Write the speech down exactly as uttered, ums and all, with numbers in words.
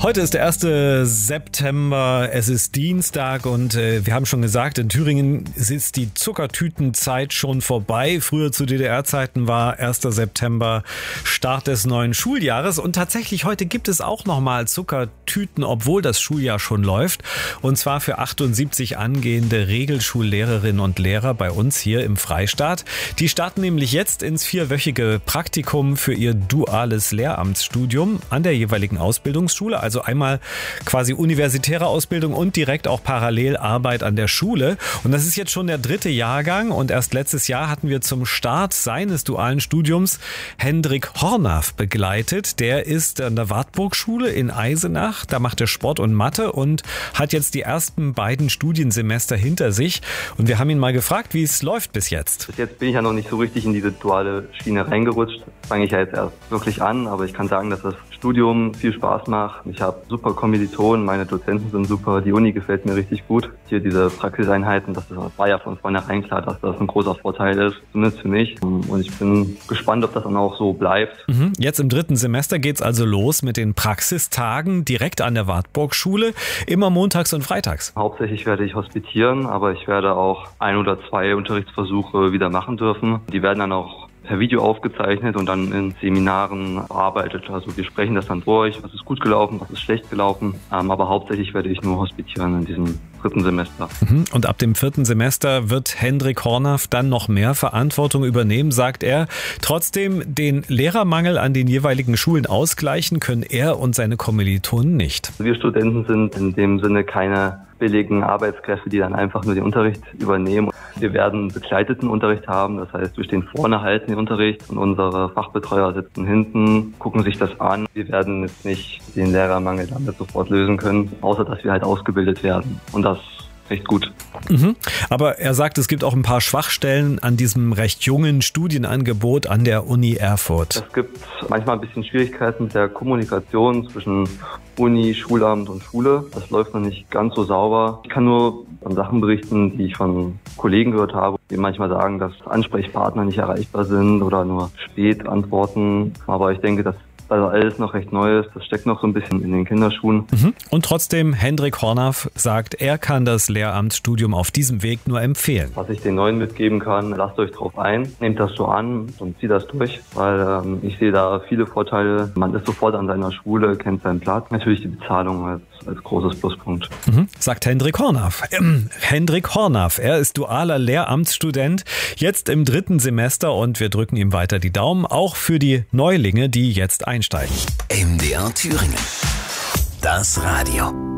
Heute ist der erste September, es ist Dienstag und äh, wir haben schon gesagt, in Thüringen ist die Zuckertütenzeit schon vorbei. Früher zu D D R-Zeiten war erster September Start des neuen Schuljahres und tatsächlich heute gibt es auch nochmal Zuckertüten, obwohl das Schuljahr schon läuft. Und zwar für achtundsiebzig angehende Regelschullehrerinnen und Lehrer bei uns hier im Freistaat. Die starten nämlich jetzt ins vierwöchige Praktikum für ihr duales Lehramtsstudium an der jeweiligen Ausbildungsschule. Also einmal quasi universitäre Ausbildung und direkt auch parallel Arbeit an der Schule. Und das ist jetzt schon der dritte Jahrgang und erst letztes Jahr hatten wir zum Start seines dualen Studiums Hendrik Hornath begleitet. Der ist an der Wartburg-Schule in Eisenach. Da macht er Sport und Mathe und hat jetzt die ersten beiden Studiensemester hinter sich. Und wir haben ihn mal gefragt, wie es läuft bis jetzt. Bis jetzt bin ich ja noch nicht so richtig in diese duale Schiene reingerutscht. Fange ich ja jetzt erst wirklich an, aber ich kann sagen, dass das Studium viel Spaß macht. Ich habe super Kommilitonen, meine Dozenten sind super, die Uni gefällt mir richtig gut. Hier diese Praxiseinheiten, das war ja von vornherein klar, dass das ein großer Vorteil ist, zumindest für mich. Und ich bin gespannt, ob das dann auch so bleibt. Mhm. Jetzt im dritten Semester geht's also los mit den Praxistagen direkt an der Wartburg-Schule, immer montags und freitags. Hauptsächlich werde ich hospitieren, aber ich werde auch ein oder zwei Unterrichtsversuche wieder machen dürfen. Die werden dann auch per Video aufgezeichnet und dann in Seminaren bearbeitet. Also wir sprechen das dann durch, was ist gut gelaufen, was ist schlecht gelaufen. Ähm, aber hauptsächlich werde ich nur hospitieren in diesem dritten Semester. Und ab dem vierten Semester wird Hendrik Hornath dann noch mehr Verantwortung übernehmen, sagt er. Trotzdem den Lehrermangel an den jeweiligen Schulen ausgleichen können er und seine Kommilitonen nicht. Wir Studenten sind in dem Sinne keine billigen Arbeitskräfte, die dann einfach nur den Unterricht übernehmen. Wir werden begleiteten Unterricht haben, das heißt, wir stehen vorne, halten den Unterricht und unsere Fachbetreuer sitzen hinten, gucken sich das an. Wir werden jetzt nicht den Lehrermangel damit sofort lösen können, außer dass wir halt ausgebildet werden und das recht gut. Mhm. Aber er sagt, es gibt auch ein paar Schwachstellen an diesem recht jungen Studienangebot an der Uni Erfurt. Es gibt manchmal ein bisschen Schwierigkeiten mit der Kommunikation zwischen Uni, Schulamt und Schule. Das läuft noch nicht ganz so sauber. Ich kann nur von Sachen berichten, die ich von Kollegen gehört habe, die manchmal sagen, dass Ansprechpartner nicht erreichbar sind oder nur spät antworten. Aber ich denke, dass also alles noch recht Neues, das steckt noch so ein bisschen in den Kinderschuhen. Mhm. Und trotzdem, Hendrik Hornath sagt, er kann das Lehramtsstudium auf diesem Weg nur empfehlen. Was ich den Neuen mitgeben kann, lasst euch drauf ein, nehmt das so an und zieht das durch, weil ähm, ich sehe da viele Vorteile. Man ist sofort an seiner Schule, kennt seinen Platz. Natürlich die Bezahlung als, als großes Pluspunkt. Mhm. Sagt Hendrik Hornath. Ähm, Hendrik Hornath, er ist dualer Lehramtsstudent, jetzt im dritten Semester und wir drücken ihm weiter die Daumen, auch für die Neulinge, die jetzt einsteigen. M D R Thüringen. Das Radio.